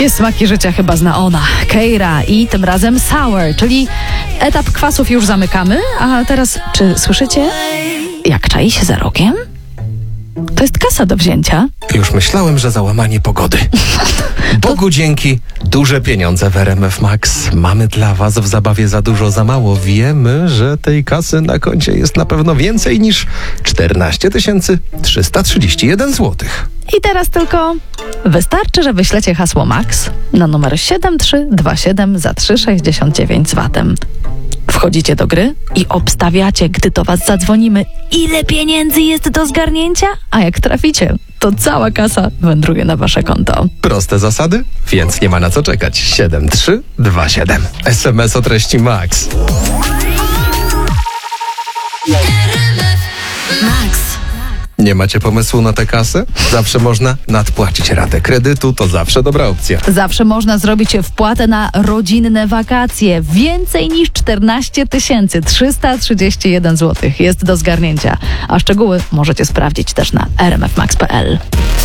Wszystkie smaki życia chyba zna ona, Keira, i tym razem Sour, czyli etap kwasów już zamykamy, a teraz, czy słyszycie, jak czai się za rogiem? To jest kasa do wzięcia. Już myślałem, że załamanie pogody. Bogu dzięki, duże pieniądze w RMF Max. Mamy dla was w zabawie za dużo, za mało. Wiemy, że tej kasy na koncie jest na pewno więcej niż 14 331 zł. I teraz tylko wystarczy, że wyślecie hasło MAX na numer 7327 za 3,69 z VAT-em. Wchodzicie do gry i obstawiacie, gdy do was zadzwonimy, ile pieniędzy jest do zgarnięcia, a jak traficie, to cała kasa wędruje na wasze konto. Proste zasady, więc nie ma na co czekać. 7327. SMS o treści MAX. MAX. Nie macie pomysłu na tę kasę? Zawsze można nadpłacić ratę kredytu, to zawsze dobra opcja. Zawsze można zrobić wpłatę na rodzinne wakacje. Więcej niż 14 331 zł jest do zgarnięcia. A szczegóły możecie sprawdzić też na rmfmax.pl.